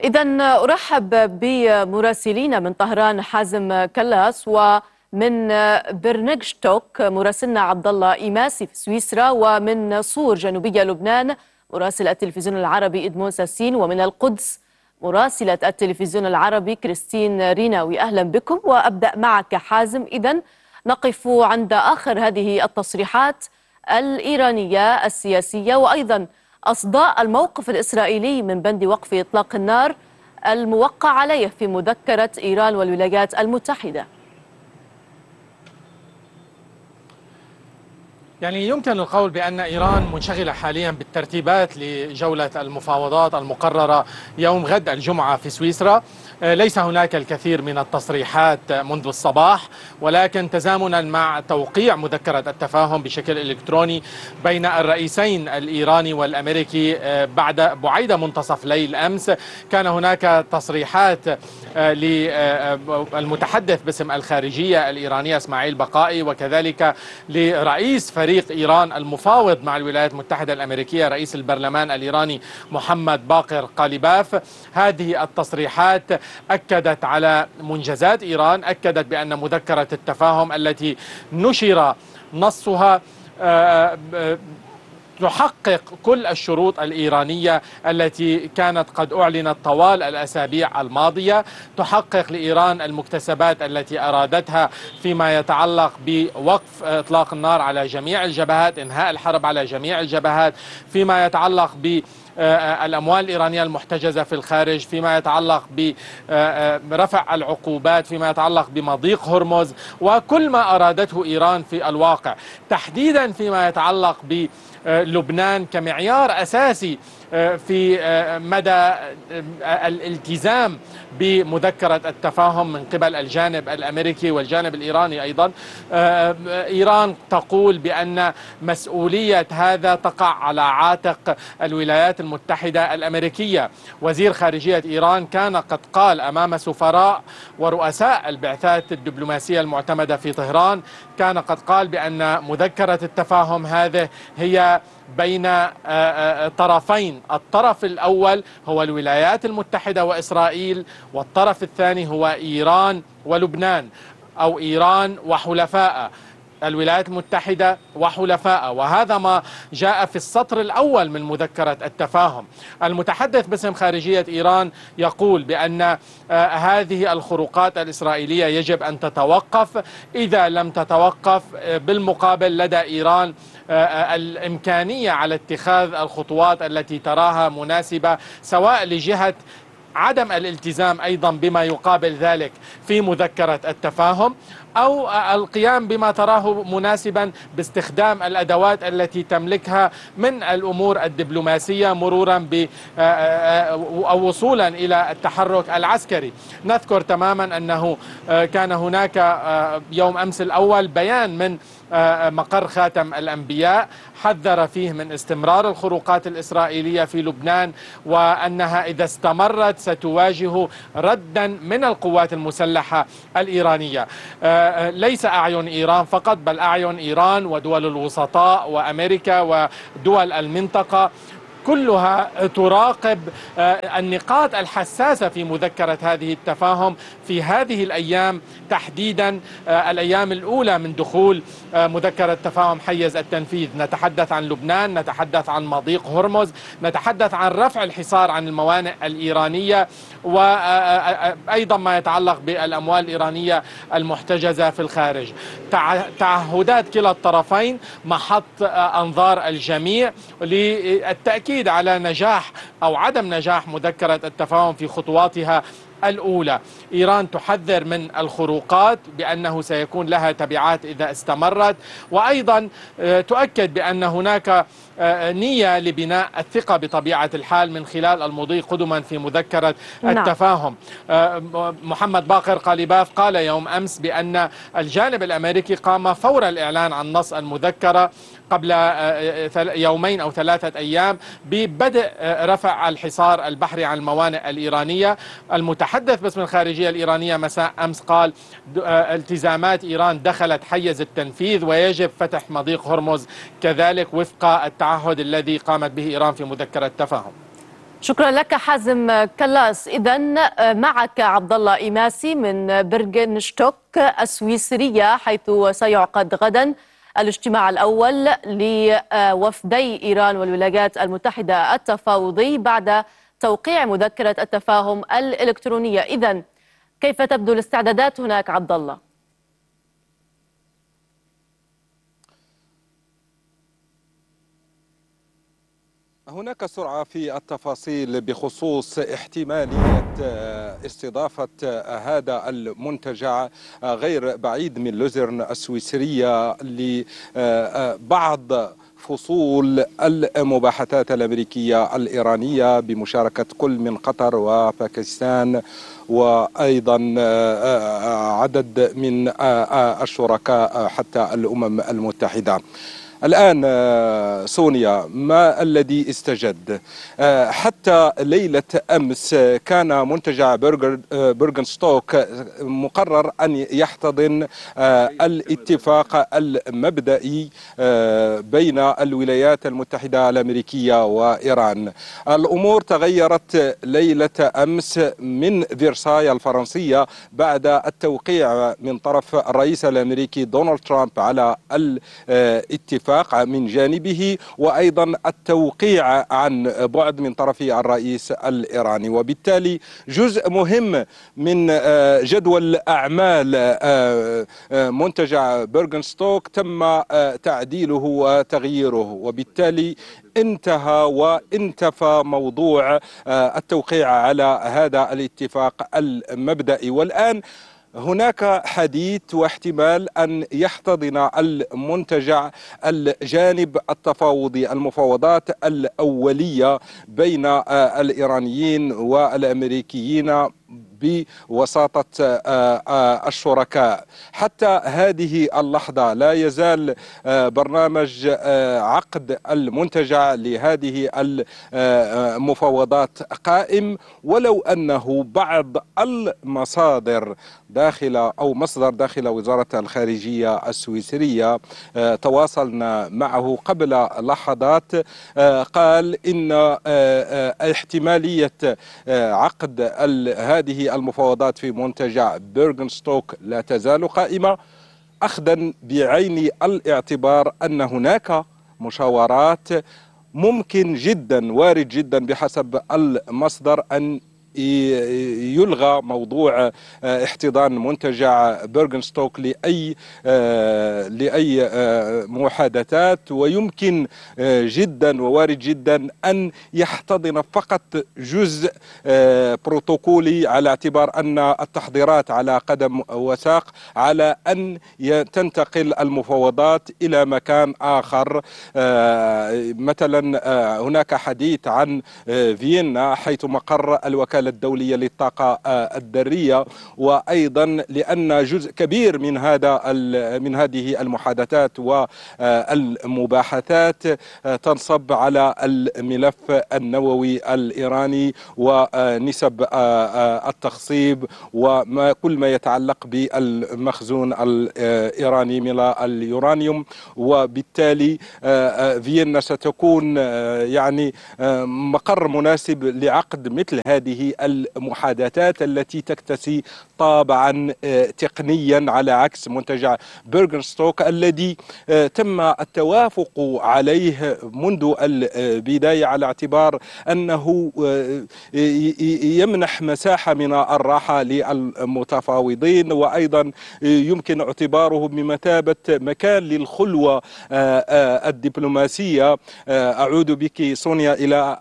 إذا أرحب بمراسلين من طهران حازم كلاس، ومن برنجشتوك مراسلنا عبد الله إيماسي في سويسرا، ومن صور جنوبية لبنان مراسل التلفزيون العربي إدمون ساسين، ومن القدس مراسلة التلفزيون العربي كريستين ريناوي. أهلا بكم، وأبدأ معك حازم. إذا نقف عند آخر هذه التصريحات الإيرانية السياسية، وأيضا أصداء الموقف الإسرائيلي من بند وقف إطلاق النار الموقع عليه في مذكرة إيران والولايات المتحدة. يعني يمكن القول بأن إيران منشغلة حاليا بالترتيبات لجولة المفاوضات المقررة يوم غد الجمعة في سويسرا. ليس هناك الكثير من التصريحات منذ الصباح، ولكن تزامنا مع توقيع مذكرة التفاهم بشكل إلكتروني بين الرئيسين الإيراني والأمريكي بعد منتصف ليل أمس، كان هناك تصريحات للمتحدث باسم الخارجية الإيرانية إسماعيل بقائي، وكذلك لرئيس فريق إيران المفاوض مع الولايات المتحدة الأمريكية رئيس البرلمان الإيراني محمد باقر قاليباف. هذه التصريحات أكدت على منجزات إيران، أكدت بأن مذكرة التفاهم التي نشر نصها تحقق كل الشروط الإيرانية التي كانت قد أعلنت طوال الأسابيع الماضية، تحقق لإيران المكتسبات التي أرادتها فيما يتعلق بوقف إطلاق النار على جميع الجبهات، إنهاء الحرب على جميع الجبهات، فيما يتعلق بالأموال الإيرانية المحتجزة في الخارج، فيما يتعلق برفع العقوبات، فيما يتعلق بمضيق هرمز، وكل ما أرادته إيران في الواقع، تحديدا فيما يتعلق بلبنان كمعيار أساسي في مدى الالتزام بمذكرة التفاهم من قبل الجانب الأمريكي والجانب الإيراني أيضا. إيران تقول بأن مسؤولية هذا تقع على عاتق الولايات المتحدة الأمريكية. وزير خارجية إيران كان قد قال أمام سفراء ورؤساء البعثات الدبلوماسية المعتمدة في طهران، كان قد قال بأن مذكرة التفاهم هذه هي بين طرفين، الطرف الأول هو الولايات المتحدة وإسرائيل، والطرف الثاني هو إيران ولبنان، أو إيران وحلفاء، الولايات المتحدة وحلفاء. وهذا ما جاء في السطر الأول من مذكرة التفاهم. المتحدث باسم خارجية إيران يقول بأن هذه الخروقات الإسرائيلية يجب أن تتوقف. إذا لم تتوقف، بالمقابل لدى إيران الإمكانية على اتخاذ الخطوات التي تراها مناسبة، سواء لجهة عدم الالتزام أيضا بما يقابل ذلك في مذكرة التفاهم، أو القيام بما تراه مناسبا باستخدام الأدوات التي تملكها من الأمور الدبلوماسية، مرورا أو وصولا إلى التحرك العسكري. نذكر تماما أنه كان هناك يوم أمس الأول بيان من مقر خاتم الأنبياء حذر فيه من استمرار الخروقات الإسرائيلية في لبنان، وأنها إذا استمرت ستواجه ردا من القوات المسلحة الإيرانية. ليس أعين إيران فقط، بل أعين إيران ودول الوسطاء وأمريكا ودول المنطقة كلها تراقب النقاط الحساسة في مذكرة هذه التفاهم في هذه الأيام، تحديدا الأيام الأولى من دخول مذكرة تفاهم حيز التنفيذ. نتحدث عن لبنان، نتحدث عن مضيق هرمز، نتحدث عن رفع الحصار عن الموانئ الإيرانية، وأيضا ما يتعلق بالأموال الإيرانية المحتجزة في الخارج. تعهدات كلا الطرفين محط أنظار الجميع للتأكيد على نجاح أو عدم نجاح مذكرة التفاهم في خطواتها الأولى. إيران تحذر من الخروقات بأنه سيكون لها تبعات إذا استمرت، وأيضا تؤكد بأن هناك نية لبناء الثقة بطبيعة الحال من خلال المضي قدما في مذكرة التفاهم. محمد باقر قاليباف قال يوم أمس بأن الجانب الأمريكي قام فور الإعلان عن نص المذكرة قبل يومين أو 3 أيام ببدء رفع الحصار البحري عن الموانئ الإيرانية. المتحدث باسم الخارجية الإيرانية مساء أمس قال التزامات إيران دخلت حيز التنفيذ، ويجب فتح مضيق هرمز كذلك وفق التعهد الذي قامت به إيران في مذكرة التفاهم. شكرا لك حازم كلاس. إذن معك عبد الله إيماسي من برغنشتوك السويسرية، حيث سيعقد غدا الاجتماع الأول لوفدي إيران والولايات المتحدة التفاوضي بعد توقيع مذكرة التفاهم الإلكترونية. إذن كيف تبدو الاستعدادات هناك عبد الله؟ هناك سرعة في التفاصيل بخصوص احتمالية استضافة هذا المنتجع غير بعيد من لوزيرن السويسرية لبعض فصول المباحثات الأمريكية الإيرانية بمشاركة كل من قطر وباكستان وأيضا عدد من الشركاء حتى الأمم المتحدة. الآن سونيا، ما الذي استجد؟ حتى ليلة أمس كان منتجع برغنستوك مقرر أن يحتضن الاتفاق المبدئي بين الولايات المتحدة الأمريكية وإيران. الأمور تغيرت ليلة أمس من فرساي الفرنسية بعد التوقيع من طرف الرئيس الأمريكي دونالد ترامب على الاتفاق من جانبه، وأيضا التوقيع عن بعد من طرف الرئيس الإيراني. وبالتالي جزء مهم من جدول أعمال منتجع برغنستوك تم تعديله وتغييره، وبالتالي انتهى وانتفى موضوع التوقيع على هذا الاتفاق المبدئي. والآن هناك حديث واحتمال أن يحتضن المنتجع الجانب التفاوضي، المفاوضات الأولية بين الإيرانيين والأمريكيين بوساطة الشركاء. حتى هذه اللحظة لا يزال برنامج عقد المنتجع لهذه المفاوضات قائم، ولو أنه بعض المصادر مصدر داخل وزارة الخارجية السويسرية تواصلنا معه قبل لحظات قال إن احتمالية عقد هذه المفاوضات في منتجع برغنستوك لا تزال قائمة، أخذا بعين الاعتبار أن هناك مشاورات ممكن جدا وارد جدا بحسب المصدر أن يلغى موضوع احتضان منتجع برغنستوك لأي محادثات، ويمكن جدا ووارد جدا أن يحتضن فقط جزء بروتوكولي، على اعتبار أن التحضيرات على قدم وساق على أن تنتقل المفاوضات إلى مكان آخر. مثلا هناك حديث عن فيينا حيث مقر الوكالة الدولية للطاقة الذرية، وأيضا لأن جزء كبير من هذه المحادثات والمباحثات تنصب على الملف النووي الإيراني ونسب التخصيب وكل ما يتعلق بالمخزون الإيراني من اليورانيوم. وبالتالي فيينا ستكون يعني مقر مناسب لعقد مثل هذه المحادثات التي تكتسي طابعا تقنيا، على عكس منتجع برغنستوك الذي تم التوافق عليه منذ البداية، على اعتبار أنه يمنح مساحة من الراحة للمتفاوضين، وأيضا يمكن اعتباره بمثابة مكان للخلوة الدبلوماسية. أعود بك سونيا إلى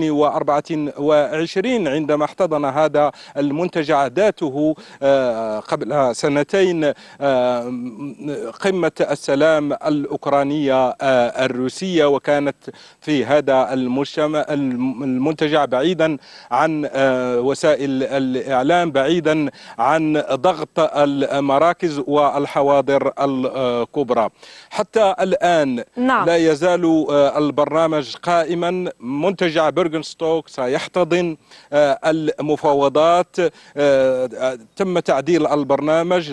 2024 عندما احتضن هذا المنتجع ذاته قبل سنتين قمة السلام الأوكرانية الروسية، وكانت في هذا المنتجع بعيدا عن وسائل الإعلام، بعيدا عن ضغط المراكز والحواضر الكبرى. حتى الآن لا يزال البرنامج قائما. منتجع برغنستوك سيحتضن المفاوضات تم تعديل البرنامج.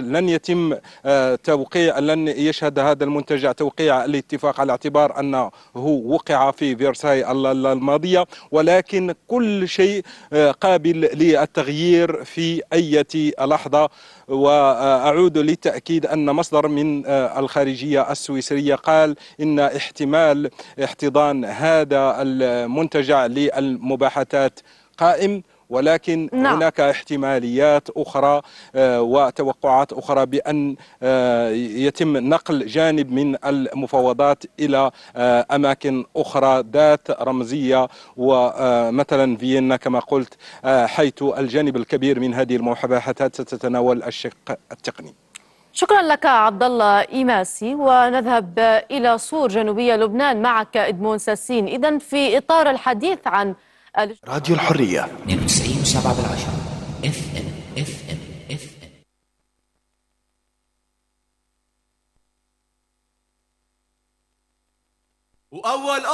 لن يشهد هذا المنتجع توقيع الاتفاق على اعتبار أنه وقع في فيرساي الماضية، ولكن كل شيء قابل للتغيير في أي لحظة. وأعود للتأكيد أن مصدر من الخارجية السويسرية قال إن احتمال احتضان هذا المنتجع للمباحثات قائم، ولكن هناك احتماليات أخرى وتوقعات أخرى بأن يتم نقل جانب من المفاوضات إلى أماكن أخرى ذات رمزية، ومثلا فيينا كما قلت، حيث الجانب الكبير من هذه المباحثات ستتناول الشق التقني. شكرا لك عبد الله إيماسي. ونذهب إلى صور جنوبية لبنان معك إدمون ساسين. إذن في إطار الحديث عن راديو الحرية 92.7 FM. وأول